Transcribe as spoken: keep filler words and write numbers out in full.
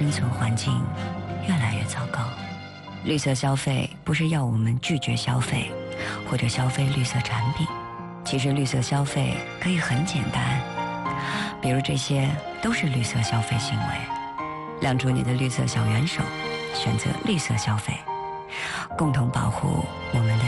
生存环境越来越糟糕。绿色消费不是要我们拒绝消费，或者消费绿色产品。其实绿色消费可以很简单，比如这些都是绿色消费行为。亮出你的绿色小元手，选择绿色消费，共同保护我们的